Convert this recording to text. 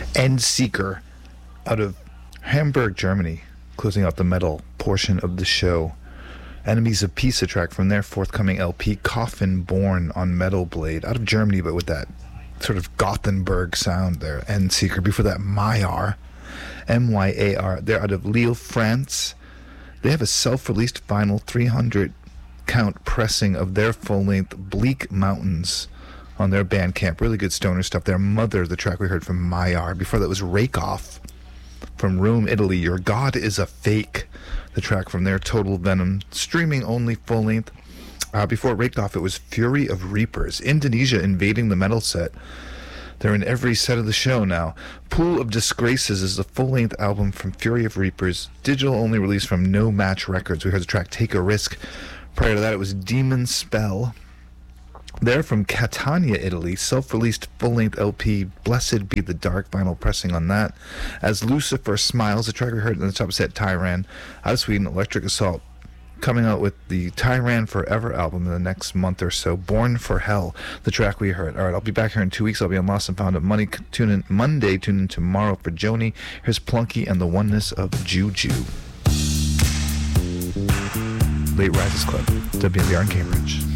Endseeker out of Hamburg, Germany, closing out the metal portion of the show. Enemies of Peace, a track from their forthcoming LP, Coffin Born on Metal Blade, out of Germany, but with that sort of Gothenburg sound there. Endseeker. Before that, Myar, M-Y-A-R. They're out of Lille, France. They have a self-released vinyl 300 count pressing of their full-length Bleak Mountains on their Bandcamp. Really good stoner stuff. Their Mother, the track we heard from Myar. Before that was Rake Off from Rome, Italy. Your God is a Fake, the track from their Total Venom streaming only full-length. Before Rake Off, it was Fury of Reapers. Indonesia invading the metal set. They're in every set of the show now. Pool of Disgraces is the full-length album from Fury of Reapers, digital-only release from No Match Records. We heard the track Take a Risk. Prior to that, it was Demon Spell. They're from Catania, Italy, self-released full-length LP, Blessed Be the Dark, vinyl pressing on that. As Lucifer Smiles, the track we heard in the top set, Tyran. Out of Sweden, Electric Assault, coming out with the Tyran Forever album in the next month or so. Born for Hell, the track we heard. All right, I'll be back here in 2 weeks. I'll be on Lost and Found on Monday. Tune in tomorrow for Joni. Here's Plunky and the Oneness of Juju. Late Rises Club, WNBR in Cambridge.